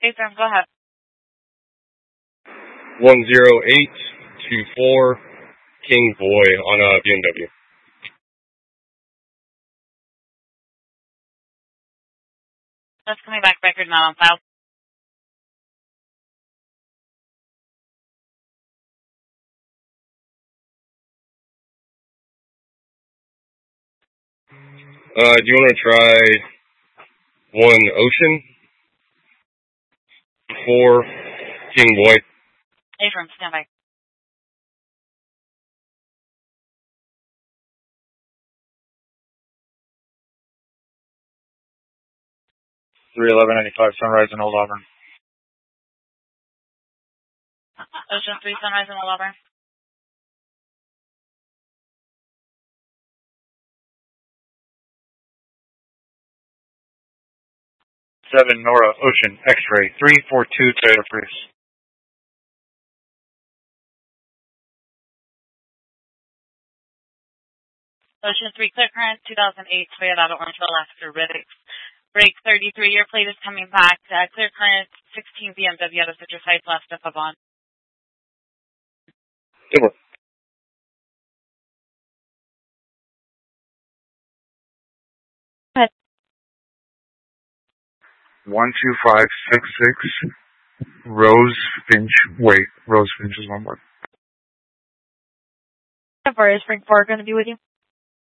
Affirm, go ahead. 10824 King Boy on a BMW. That's coming back, record not on file. Do you want to try 1 Ocean 4 King Boy? Affirm, stand by. Sunrise in Old Auburn. Ocean 3, Sunrise in Old Auburn. Seven Nora Ocean X-ray 342 Toyota Prius. Ocean 3, clear current, 2008 Toyota Orangeville Alaska Riddick. Break 33, your plate is coming back. Clear current, 16 BMW out of Citrus Heights, last of Avon. Good work. Go ahead. 12566 Rose Finch. Wait, Rose Finch is one word. Is Spring 4 going to be with you?